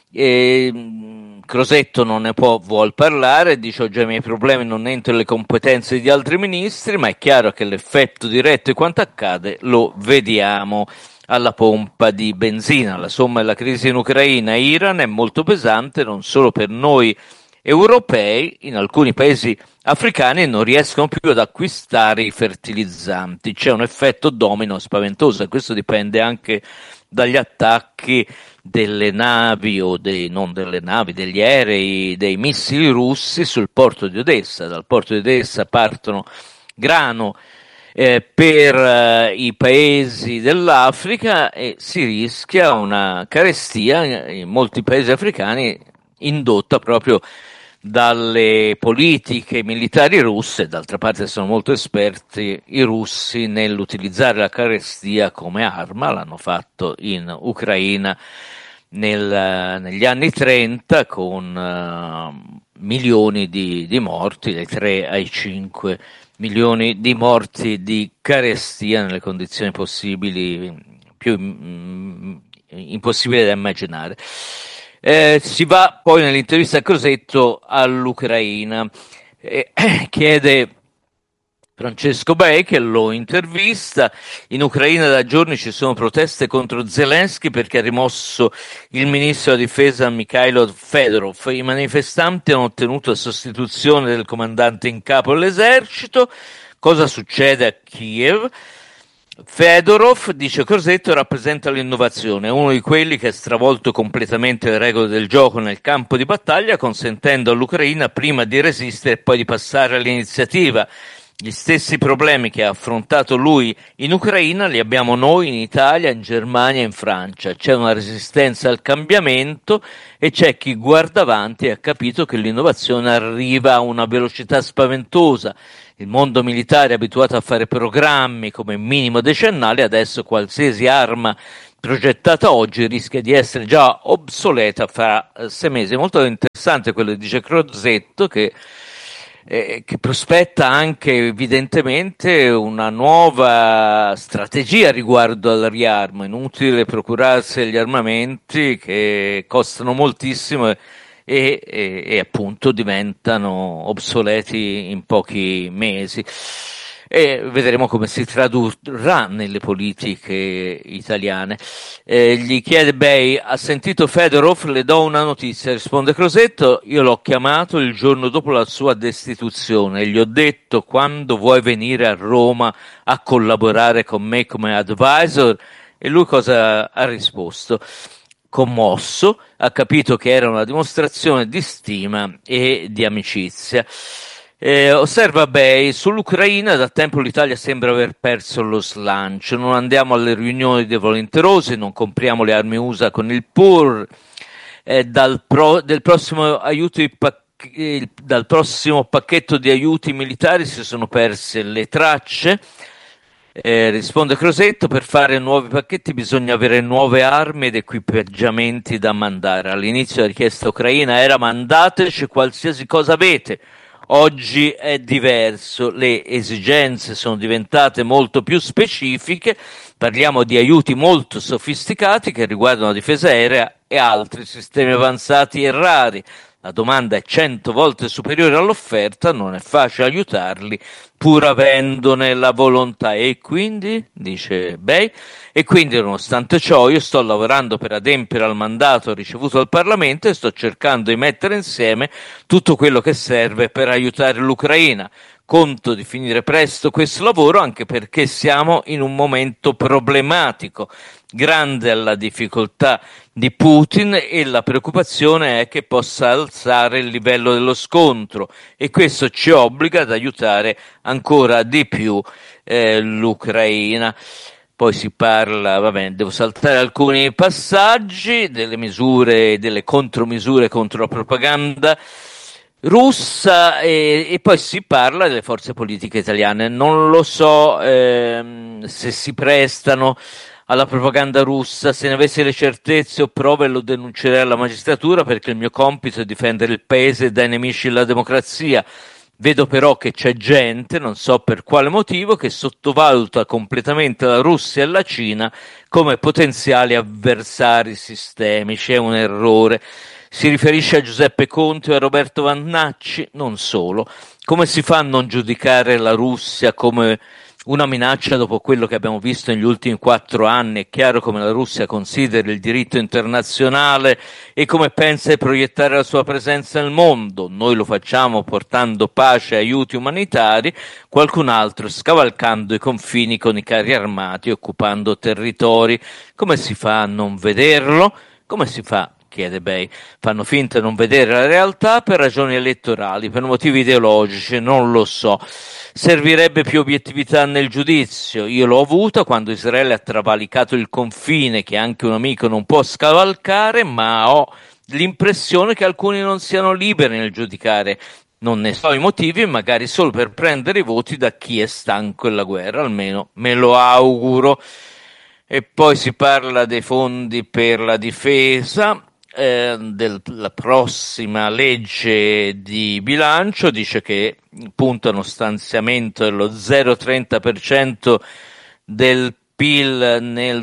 E Crosetto non ne può, vuol parlare, dice: ho già i miei problemi, non entro nelle competenze di altri ministri, ma è chiaro che l'effetto diretto di quanto accade lo vediamo alla pompa di benzina. La somma della crisi in Ucraina e Iran è molto pesante, non solo per noi europei. In alcuni paesi africani non riescono più ad acquistare i fertilizzanti, c'è un effetto domino spaventoso, e questo dipende anche dagli attacchi delle navi o dei, non delle navi, degli aerei, dei missili russi sul porto di Odessa. Dal porto di Odessa partono grano eh, per eh, i paesi dell'Africa e si rischia una carestia in molti paesi africani indotta proprio dalle politiche militari russe. D'altra parte sono molto esperti i russi nell'utilizzare la carestia come arma, l'hanno fatto in Ucraina nel, negli anni trenta con uh, milioni di, di morti, dai tre ai cinque milioni di morti di carestia nelle condizioni possibili, più mm, impossibili da immaginare. Eh, si va poi nell'intervista a Crosetto all'Ucraina. Eh, chiede Francesco Bei, che lo intervista: in Ucraina da giorni ci sono proteste contro Zelensky perché ha rimosso il ministro della difesa Mikhailo Fedorov. I manifestanti hanno ottenuto la sostituzione del comandante in capo dell'esercito. Cosa succede a Kiev? Fedorov, dice Crosetto, rappresenta l'innovazione, uno di quelli che ha stravolto completamente le regole del gioco nel campo di battaglia, consentendo all'Ucraina prima di resistere e poi di passare all'iniziativa. Gli stessi problemi che ha affrontato lui in Ucraina li abbiamo noi in Italia, in Germania e in Francia. C'è una resistenza al cambiamento e c'è chi guarda avanti e ha capito che l'innovazione arriva a una velocità spaventosa. Il mondo militare è abituato a fare programmi come minimo decennali, adesso qualsiasi arma progettata oggi rischia di essere già obsoleta fra sei mesi. È molto interessante quello che dice Crosetto, che Eh, che prospetta anche evidentemente una nuova strategia riguardo al riarmo. Inutile procurarsi gli armamenti che costano moltissimo e, e, e appunto diventano obsoleti in pochi mesi. E vedremo come si tradurrà nelle politiche italiane. Eh, gli chiede Bey, ha sentito Fedorov? Le do una notizia, risponde Crosetto, io l'ho chiamato il giorno dopo la sua destituzione e gli ho detto quando vuoi venire a Roma a collaborare con me come advisor, e lui cosa ha risposto? Commosso, ha capito che era una dimostrazione di stima e di amicizia. Eh, osserva Bey, sull'Ucraina da tempo l'Italia sembra aver perso lo slancio, non andiamo alle riunioni dei volenterosi, non compriamo le armi U S A con il P U R, eh, dal pro, del prossimo aiuti eh, dal prossimo pacchetto di aiuti militari si sono perse le tracce. Eh, risponde Crosetto, per fare nuovi pacchetti bisogna avere nuove armi ed equipaggiamenti da mandare. All'inizio la richiesta ucraina era mandateci qualsiasi cosa avete. Oggi è diverso, le esigenze sono diventate molto più specifiche, parliamo di aiuti molto sofisticati che riguardano la difesa aerea e altri sistemi avanzati e rari. La domanda è cento volte superiore all'offerta, non è facile aiutarli pur avendone la volontà. E quindi, dice Bey, e quindi nonostante ciò io sto lavorando per adempiere al mandato ricevuto dal Parlamento e sto cercando di mettere insieme tutto quello che serve per aiutare l'Ucraina. Conto di finire presto questo lavoro anche perché siamo in un momento problematico. Grande la difficoltà di Putin e la preoccupazione è che possa alzare il livello dello scontro e questo ci obbliga ad aiutare ancora di più eh, l'Ucraina. Poi si parla, va bene, devo saltare alcuni passaggi, delle misure, delle contromisure contro la propaganda russa e, e poi si parla delle forze politiche italiane. Non lo so ehm, se si prestano alla propaganda russa, se ne avessi le certezze o prove lo denuncerei alla magistratura perché il mio compito è difendere il paese dai nemici della democrazia. Vedo però che c'è gente, non so per quale motivo, che sottovaluta completamente la Russia e la Cina come potenziali avversari sistemici. È un errore. Si riferisce a Giuseppe Conte o a Roberto Vannacci? Non solo. Come si fa a non giudicare la Russia come una minaccia dopo quello che abbiamo visto negli ultimi quattro anni? È chiaro come la Russia consideri il diritto internazionale e come pensa di proiettare la sua presenza nel mondo. Noi lo facciamo portando pace e aiuti umanitari, qualcun altro scavalcando i confini con i carri armati, occupando territori. Come si fa a non vederlo? Come si fa? Chiede Bey. Fanno finta di non vedere la realtà per ragioni elettorali, per motivi ideologici, non lo so. Servirebbe più obiettività nel giudizio. Io l'ho avuta quando Israele ha travalicato il confine che anche un amico non può scavalcare, ma ho l'impressione che alcuni non siano liberi nel giudicare. Non ne so i motivi, magari solo per prendere i voti da chi è stanco della guerra, almeno me lo auguro. E poi si parla dei fondi per la difesa. Eh, della prossima legge di bilancio, dice che punta uno stanziamento dello zero virgola trenta per cento del P I L nel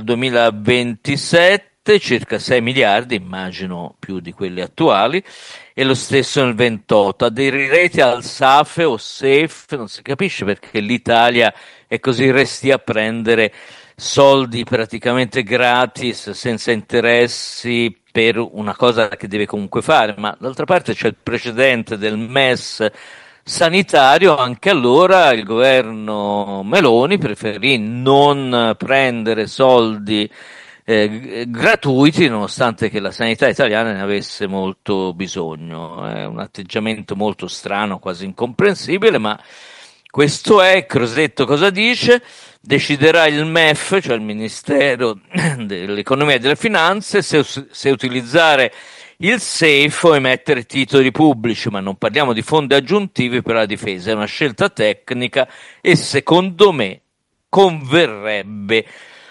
duemilaventisette, circa sei miliardi, immagino più di quelli attuali, e lo stesso nel ventotto. Aderirete al SAFE o SAFE, non si capisce perché l'Italia è così restia a prendere soldi praticamente gratis, senza interessi, per una cosa che deve comunque fare, ma d'altra parte c'è il precedente del M E S sanitario, anche allora il governo Meloni preferì non prendere soldi eh, gratuiti, nonostante che la sanità italiana ne avesse molto bisogno. È un atteggiamento molto strano, quasi incomprensibile, ma questo è. Crosetto cosa dice? Deciderà il M E F, cioè il Ministero dell'Economia e delle Finanze, se, se utilizzare il safe o emettere titoli pubblici, ma non parliamo di fondi aggiuntivi per la difesa, è una scelta tecnica e secondo me converrebbe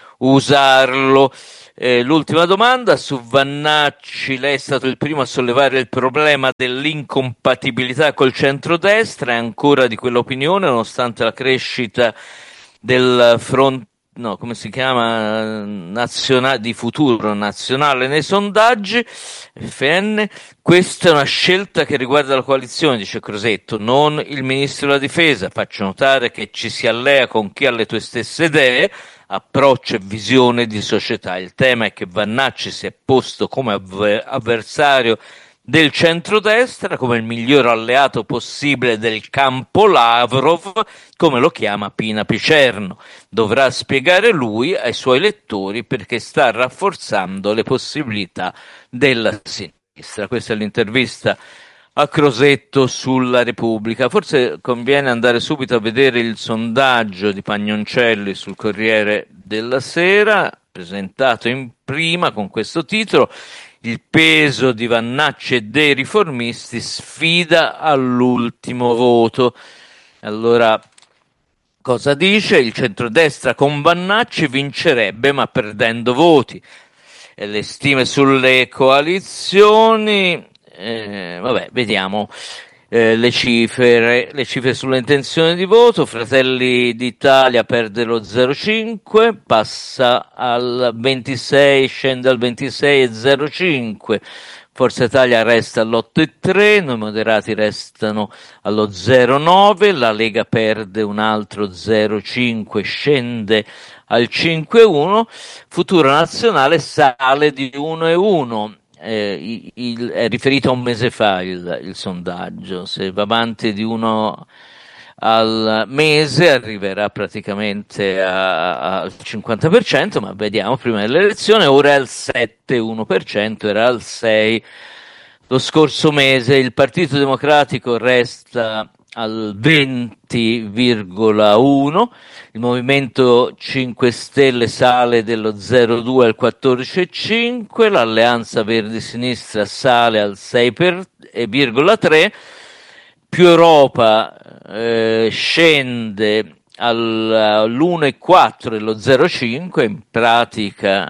usarlo. Eh, l'ultima domanda su Vannacci: lei è stato il primo a sollevare il problema dell'incompatibilità col centrodestra, è ancora di quell'opinione nonostante la crescita del fronte, no, come si chiama, nazionale, di futuro nazionale nei sondaggi, F N. Questa è una scelta che riguarda la coalizione, dice Crosetto, non il ministro della difesa. Faccio notare che ci si allea con chi ha le tue stesse idee, approccio e visione di società. Il tema è che Vannacci si è posto come avver- avversario del centrodestra, come il miglior alleato possibile del campo Lavrov, come lo chiama Pina Picerno. Dovrà spiegare lui ai suoi lettori perché sta rafforzando le possibilità della sinistra. Questa è l'intervista a Crosetto sulla Repubblica. Forse conviene andare subito a vedere il sondaggio di Pagnoncelli sul Corriere della Sera, presentato in prima con questo titolo: il peso di Vannacci e dei riformisti sfida all'ultimo voto. Allora, cosa dice? Il centrodestra con Vannacci vincerebbe ma perdendo voti. E le stime sulle coalizioni, eh, vabbè, vediamo eh, le cifre, le cifre sulle intenzioni di voto. Fratelli d'Italia perde lo zero virgola cinque, passa al ventisei, scende al ventisei virgola zero cinque. Forza Italia resta all'otto virgola tre, noi moderati restano allo zero virgola nove, la Lega perde un altro zero virgola cinque, scende al cinque virgola uno, Futuro Nazionale sale di uno virgola uno. Eh, il, è riferito a un mese fa il, il sondaggio, se va avanti di uno al mese arriverà praticamente al cinquanta per cento, ma vediamo prima dell'elezione. Ora è al sette virgola uno per cento, era al sei per cento lo scorso mese. Il Partito Democratico resta al venti virgola uno, il Movimento cinque Stelle sale dello zero virgola due al quattordici virgola cinque, l'Alleanza Verdi Sinistra sale al sei virgola tre, più Europa eh, scende all'uno virgola quattro e lo zero virgola cinque, in pratica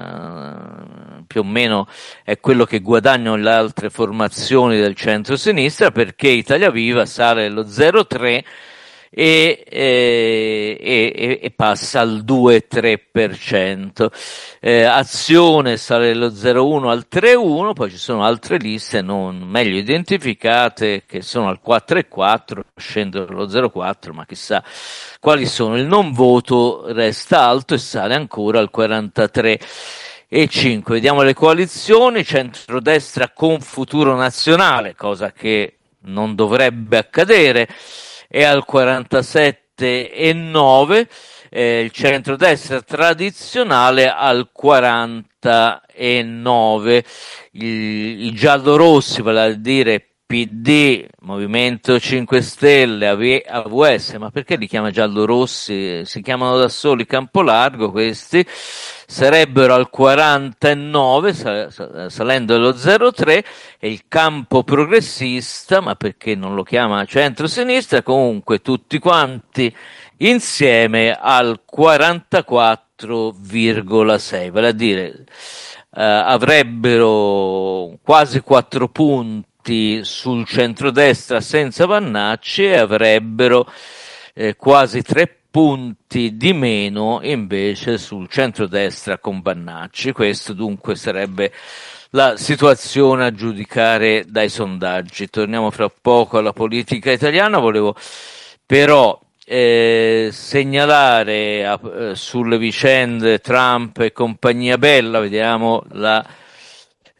eh, più o meno è quello che guadagnano le altre formazioni del centro-sinistra, perché Italia Viva sale allo zero virgola tre e, e, e, e passa al due virgola tre per cento. Eh, Azione sale dallo zero virgola uno al tre virgola uno, poi ci sono altre liste non meglio identificate che sono al quattro virgola quattro, scendono allo zero virgola quattro, ma chissà quali sono. Il non voto resta alto e sale ancora al quarantatré virgola cinque. Vediamo le coalizioni: centrodestra con Futuro Nazionale, cosa che non dovrebbe accadere, è al quarantasette virgola nove, eh, il centrodestra tradizionale al quaranta virgola nove, I, i giallorossi, vale a dire P D, Movimento cinque Stelle, A V S, ma perché li chiama giallorossi? Si chiamano da soli Campolargo questi, sarebbero al quaranta virgola nove, salendo allo zero virgola tre, e il campo progressista, ma perché non lo chiama centro-sinistra, comunque tutti quanti insieme al quarantaquattro virgola sei, vale a dire eh, avrebbero quasi quattro punti sul centrodestra senza Vannacci e avrebbero eh, quasi tre punti di meno invece sul centrodestra con Vannacci. Questo dunque sarebbe la situazione a giudicare dai sondaggi. Torniamo fra poco alla politica italiana. Volevo però eh, segnalare eh, sulle vicende Trump e compagnia bella, vediamo la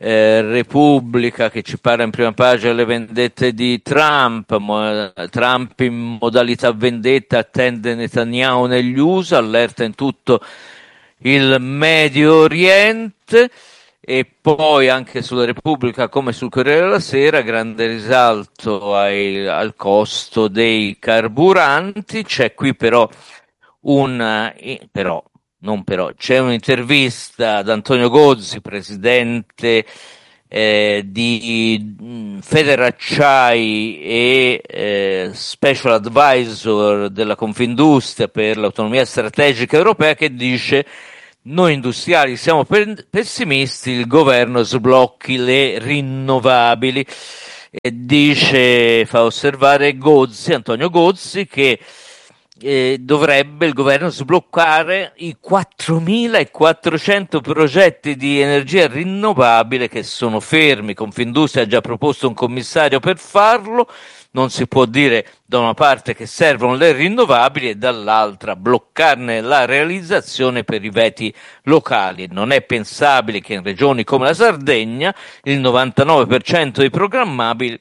Eh, Repubblica che ci parla in prima pagina delle vendette di Trump, mo- Trump in modalità vendetta attende Netanyahu negli U S A, allerta in tutto il Medio Oriente. E poi anche sulla Repubblica come sul Corriere della Sera grande risalto ai, al costo dei carburanti. C'è qui però un eh, però non però, c'è un'intervista ad Antonio Gozzi, presidente eh, di mh, Federacciai e eh, Special Advisor della Confindustria per l'autonomia strategica europea, che dice: noi industriali siamo per- pessimisti, il governo sblocchi le rinnovabili. E dice, fa osservare Gozzi, Antonio Gozzi, che eh, dovrebbe il governo sbloccare i quattromilaquattrocento progetti di energia rinnovabile che sono fermi. Confindustria ha già proposto un commissario per farlo. Non si può dire da una parte che servono le rinnovabili e dall'altra bloccarne la realizzazione per i veti locali. Non è pensabile che in regioni come la Sardegna il novantanove per cento dei programmabili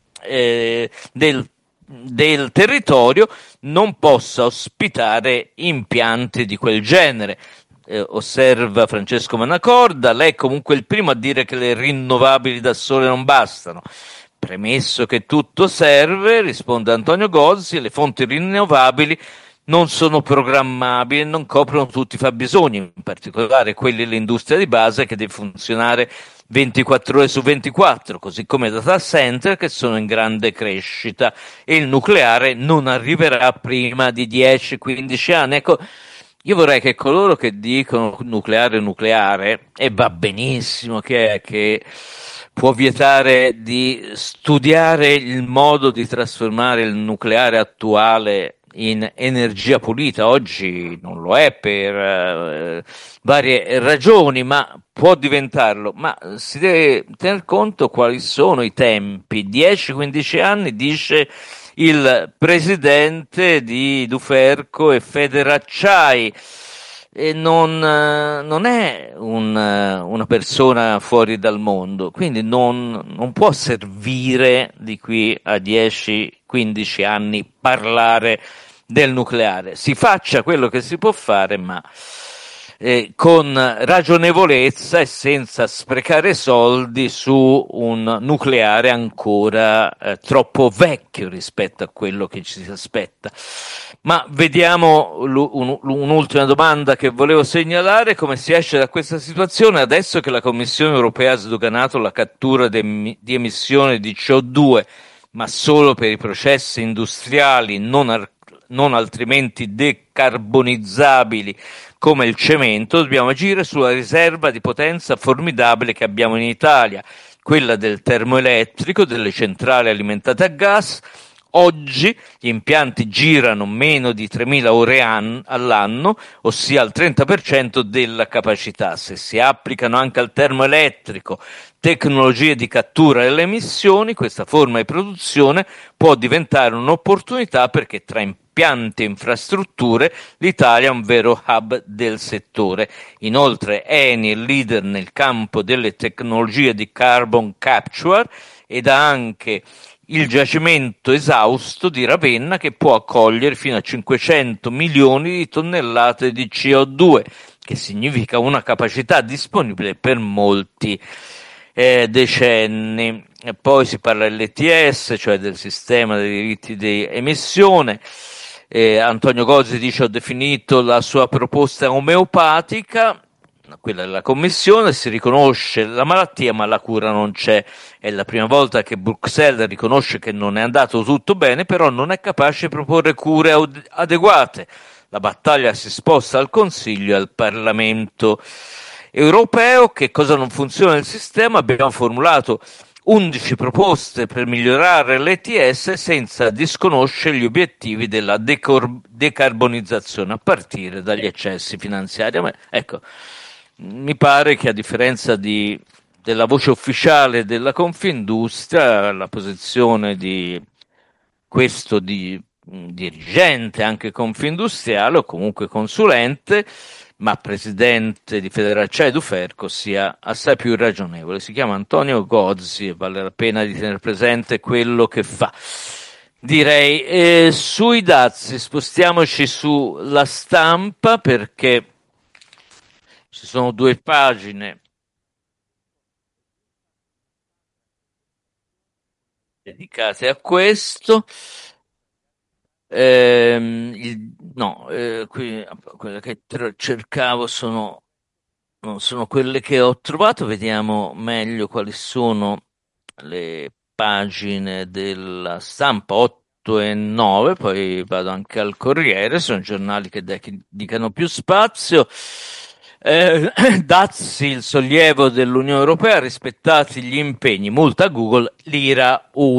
eh, del del territorio non possa ospitare impianti di quel genere. Eh, osserva Francesco Manacorda, lei è comunque il primo a dire che le rinnovabili da sole non bastano. Premesso che tutto serve, risponde Antonio Gozzi, le fonti rinnovabili non sono programmabili e non coprono tutti i fabbisogni, in particolare quelli dell'industria di base che deve funzionare ventiquattro ore su ventiquattro, così come data center che sono in grande crescita, e il nucleare non arriverà prima di dieci quindici anni. Ecco, io vorrei che coloro che dicono nucleare nucleare, e va benissimo che è che può vietare di studiare il modo di trasformare il nucleare attuale in energia pulita. Oggi non lo è per eh, varie ragioni, ma può diventarlo. Ma si deve tener conto quali sono i tempi. dieci quindici anni, dice il presidente di Duferco e Federacciai. E non, non è un, una persona fuori dal mondo, quindi non, non può servire di qui a dieci quindici anni parlare del nucleare. Si faccia quello che si può fare, ma eh, con ragionevolezza e senza sprecare soldi su un nucleare ancora eh, troppo vecchio rispetto a quello che ci si aspetta. Ma vediamo un, un'ultima domanda che volevo segnalare: come si esce da questa situazione adesso che la Commissione europea ha sdoganato la cattura de, di emissioni di C O due, ma solo per i processi industriali non, ar, non altrimenti decarbonizzabili come il cemento? Dobbiamo agire sulla riserva di potenza formidabile che abbiamo in Italia, quella del termoelettrico, delle centrali alimentate a gas. Oggi gli impianti girano meno di tremila ore an- all'anno, ossia il trenta per cento della capacità. Se si applicano anche al termoelettrico tecnologie di cattura delle emissioni, questa forma di produzione può diventare un'opportunità, perché tra impianti e infrastrutture l'Italia è un vero hub del settore. Inoltre Eni è leader nel campo delle tecnologie di carbon capture ed ha anche il giacimento esausto di Ravenna, che può accogliere fino a cinquecento milioni di tonnellate di C O due, che significa una capacità disponibile per molti eh, decenni. E poi si parla dell'E T S, cioè del sistema dei diritti di emissione. Eh, Antonio Gozzi dice: ho definito la sua proposta omeopatica, quella della commissione, si riconosce la malattia ma la cura non c'è. È la prima volta che Bruxelles riconosce che non è andato tutto bene, però non è capace di proporre cure adeguate. La battaglia si sposta al Consiglio e al Parlamento europeo. Che cosa non funziona nel sistema? Abbiamo formulato undici proposte per migliorare l'E T S senza disconoscere gli obiettivi della decor- decarbonizzazione, a partire dagli eccessi finanziari. Ma, ecco, mi pare che, a differenza di, della voce ufficiale della Confindustria, la posizione di questo di, dirigente anche confindustriale o comunque consulente ma presidente di Federazione Duferco, sia assai più ragionevole. Si chiama Antonio Gozzi e vale la pena di tenere presente quello che fa. Direi, eh, sui dazi spostiamoci sulla Stampa, perché ci sono due pagine dedicate a questo. Ehm, il- no, eh, qui quelle che tro- cercavo sono, non sono quelle che ho trovato. Vediamo meglio quali sono le pagine della Stampa otto e nove, poi vado anche al Corriere, sono giornali che dedicano più spazio. Eh, dazi il sollievo dell'Unione Europea, rispettati gli impegni, multa Google, l'ira uno.